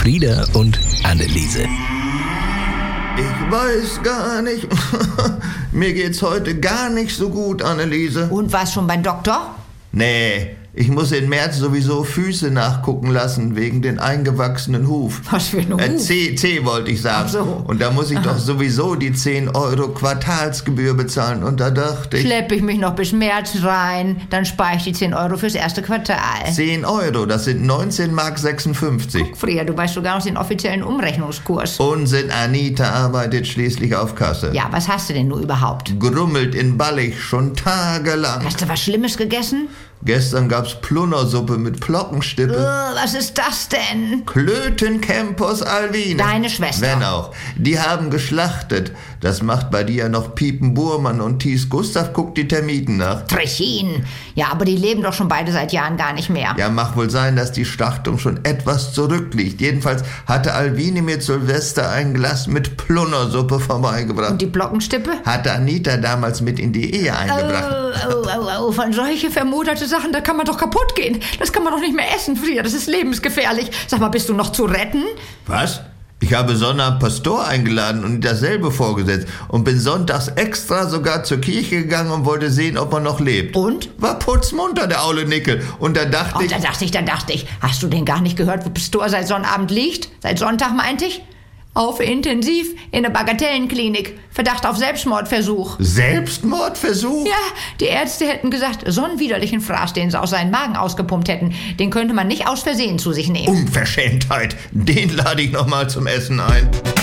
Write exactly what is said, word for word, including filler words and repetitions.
Frieda und Anneliese. Ich weiß gar nicht. Mir geht's heute gar nicht so gut, Anneliese. Und warst schon beim Doktor? Nee, ich muss im März sowieso Füße nachgucken lassen, wegen den eingewachsenen Huf. Was für ein Huf? Äh, C, C wollte ich sagen. Ach so. Und da muss ich doch sowieso die zehn Euro Quartalsgebühr bezahlen. Und da dachte ich... Schlepp ich mich noch bis März rein, dann spare ich die zehn Euro fürs erste Quartal. zehn Euro, das sind neunzehn Mark sechsundfünfzig. Guck, Frieda, du weißt sogar noch den offiziellen Umrechnungskurs. Unsinn, Anita arbeitet schließlich auf Kasse. Ja, was hast du denn nur überhaupt? Grummelt in Ballig schon tagelang. Hast du was Schlimmes gegessen? Gestern gab's Plunnersuppe mit Plockenstippe. Uh, was ist das denn? Klötencampus Alwine. Deine Schwester. Wenn auch. Die haben geschlachtet. Das macht bei dir noch Piepen Burmann und Thies Gustav guckt die Termiten nach. Trechin. Ja, aber die leben doch schon beide seit Jahren gar nicht mehr. Ja, mag wohl sein, dass die Schlachtung schon etwas zurückliegt. Jedenfalls hatte Alwine mir zu Silvester ein Glas mit Plunnersuppe vorbeigebracht. Und die Glockenstippe? Hatte Anita damals mit in die Ehe eingebracht. Oh, oh, oh, oh, von solche vermutete Sachen, da kann man doch kaputt gehen. Das kann man doch nicht mehr essen, Frieda. Das ist lebensgefährlich. Sag mal, bist du noch zu retten? Was? Ich habe Sonnabend Pastor eingeladen und dasselbe vorgesetzt und bin sonntags extra sogar zur Kirche gegangen und wollte sehen, ob er noch lebt. Und? War putzmunter, der aule Nickel. Und da dachte Oh, ich... da dachte ich, da dachte ich. Hast du denn gar nicht gehört, wo Pastor seit Sonnabend liegt? Seit Sonntag, meinte ich? Auf Intensiv in der Bagatellenklinik. Verdacht auf Selbstmordversuch. Selbstmordversuch? Ja, die Ärzte hätten gesagt, so einen widerlichen Fraß, den sie aus seinem Magen ausgepumpt hätten, den könnte man nicht aus Versehen zu sich nehmen. Unverschämtheit. Den lade ich noch mal zum Essen ein.